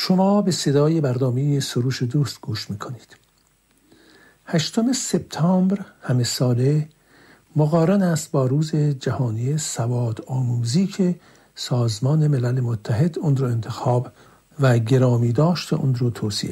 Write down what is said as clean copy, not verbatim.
شما به صدای برنامه سروش دوست گوش میکنید. 8 سپتامبر همه ساله مقارن است با روز جهانی سواد آموزی که سازمان ملل متحد اون رو انتخاب و گرامی داشت اون رو توصیه